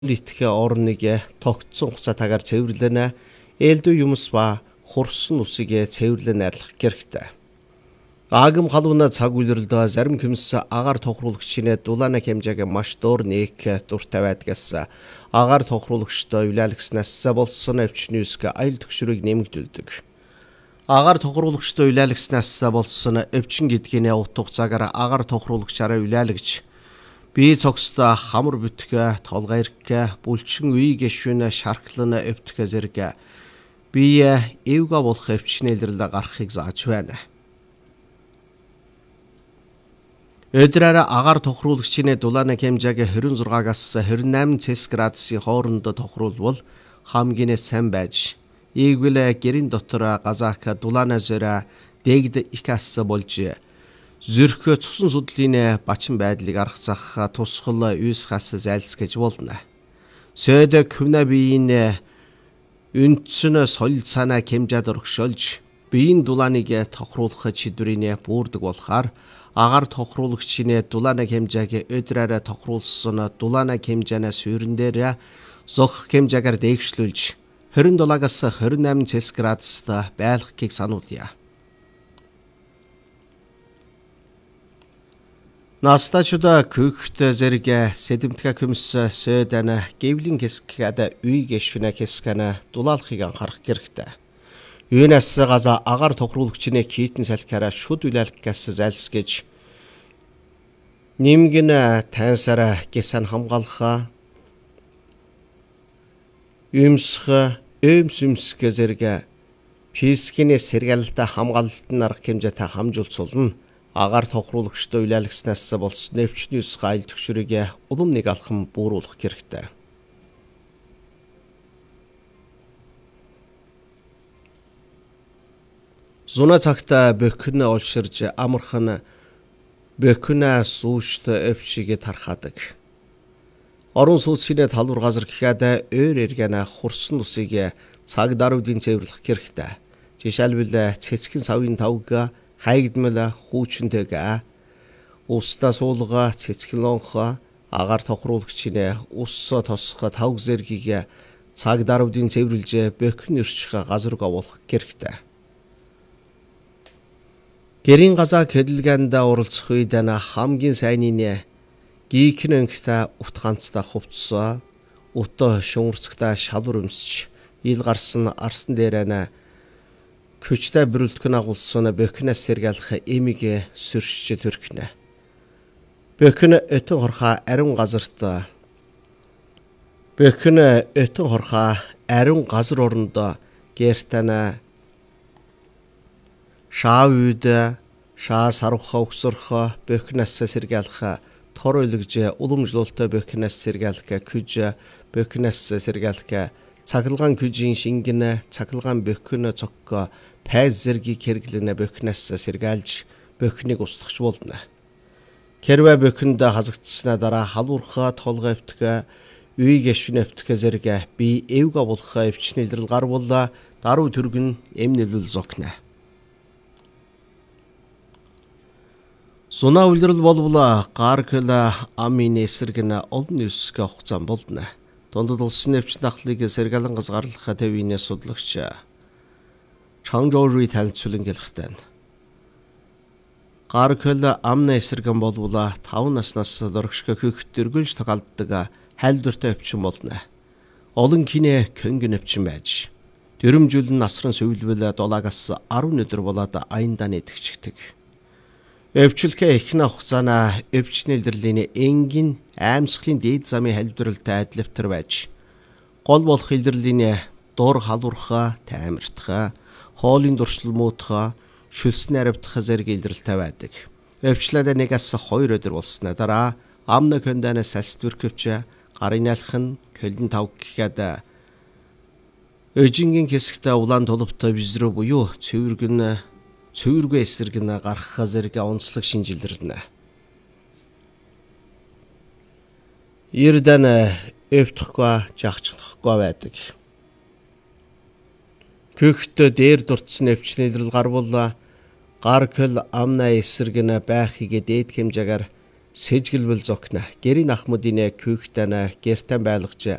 Нийтгэ орныг тогтсон хугацаатаагаар цэвэрлэнэ ээлдүү юмс ба хурсан усыг цэвэрлэн арилгах хэрэгтэй. Агам халууна цаг үйлрэлдээ зарим хүмс агаар тохируулагчийн дулаана хэмжээг маш доор нээх дуртай байдгаас агаар тохируулагчдоо уйлаалагснаас болсон өвчний үсг аял төгшрийг нэмэгдүүлдэг. Агаар тохируулагчдоо уйлаалагснаас болсон өвчин гэдгийг утга цагаар агаар тохируулагчаараа уйлаалагч бие цогцтой хамар бүтгэ толгойрк бүлчин үе гişвэн шарклан өвтгэ зэрэг бие эвга болох өвчнэлрэл гарахыг зааж байна. Өдрөөр агаар тохируулагчийн дулаана хэмжээг 26-аас 28 Цельсиус хооронд тохируулбал хамгийн сайн байж ийгвэл гэрийн дотор газаак дулаана зөрө дэгд их ас болж зүрх цусан судлын бачин байдлыг аргацах тусгал үйс хас зайлсгэж болно. Сөд күнэ биеийн үндсэн соёл санаа хэмжээд өргөшөлж биеийн дулааныг тохируулах чидрийн бүрдэг болохоор агаар тохируулагчийн дулаана хэмжээг өдрөөр тохируулсан дулаана хэмжээнээс суурин дээр зөх хэмжээгээр дээгшлүүлж 27-аас 28 Цельсиус байлгахыг сануулъя. Настачуда күхт зэрэг сэдэмтгэ хүмс сөдэн гэвлин хэсгэд үе гişвэн хэсгэнэ дулаалахыг анхаарах хэрэгтэй. Юунаас газа агаар тохируулагчийн китэн салхиараа шүд уйлалгаас зайлсгэж нэмгэн тансараа гэсэн хамгаалах юмсх өмсөмсг зэрэг физикийн сэргээлэлтэй хамгаалалтын арга хэмжээтэй хамжуулцуулна. Агаар тохируулагчдоо уйлаалагснаас болсон өвчний үсг аял төгшрийг улам нэг алхам бууруулах хэрэгтэй. Зуна цагта бөхн олширж амархан бөхнэ суушт өвчийг тархадаг. Орон сууцны талбар газар гэхэд өөр эргэнэ хурсан усыг цаг даруйдын цэвэрлэх хэрэгтэй. Жишээлбэл цэцгийн савын тавг хайгдмал хүүчнтэйг устаа суулга цэцгэн лонх агаар тохируулагчийн ус тосох тавг зэргийг цаг даруйдын цэвэрлж бөхн өрчих газар оруулах хэрэгтэй. Гэрийн газаа хөдөлгөөнд оролцох үед хамгийн сайнын гийхэн өнгөтэй ут ганцтай хувцас ут шуурцагтай шалвар өмсч ил гарсан арсан дээрээ күчтэй бүрэлдэхүүн агуулсан бөхнөөс сэргээлэх эмийг сүршиж төрхнэ. Бөхн өтөн хорхоо ариун газар оронд гэртэн шаавд шаа сарвха өгсөрх бөхнөөс сэргээлэх тор өлгж уламжлуулалттай бөхнөөс сэргээлэх күж бөхнөөс сэргээлэх цахилгаан күжийн шингэн цахилгаан бөхн цогко пайз зэргийг хэрэглэнэ бөхнөөс сэргээлж бөхнийг устгах болно. Хэрвээ бөхөнд хазагдсанаа дараа халуурхаа толгой өвтгө үе гişвэн өвтгө зэрэг би эвга болох өвчний илрэл гарвал даруй түргэн эмнэлвэл зогнэ. Суна үйлрэл болвол гаркл амины эсрэг нь олон үсг хугацаан болно. Дундад улсын өвчин дахлыг сэргээлэн газгаарлах төвийн судлагч Чангжоури танилцуулан гэлэхтэн. Гаркл амны эсрэг болвол 5 наснаас дөрөгшгө хөхт дөргөлж тохиолддог хайлдвартай өвчин болно. Олон кинэ көнгөн өвчин байж дөрөмжүүл насран сувилбэл 7-аас 10 өдөр болоод аяндаа нэтгэждэг. Өвчлөгээ ихнэ хугацаана өвчний илрлийн энгийн аимсгалын дээд замын хайлдваралтай адилвтар байж гол болох илрлийн дур халуурхаа таймартхаа хоолын дуршлал муутхаа шүлс наривдах зэрэг илрэлтэй байдаг. Өвчлөөд 1-аас 2 өдөр болсны дараа амны хөндөөнөөс салс дүрхвч гарын алхан көлн тавг гэхэд өжингийн хэсэгтээ улаан тулвтай бизрүү буюу цэвэргүй эсрэг нь гарах зэрэг онцлог шинжилэрнэ. Ердэн өвтөхгүй жагчдахгүй байдаг. Күхт дээр дурдсан өвчний илрэл гарвал гаркл амна эсрэг нь байхыг дээд хэмжээгээр Сэжгэлбэл зогна. Гэрийн ахмадын күйхтэнэ гертэн байлгаж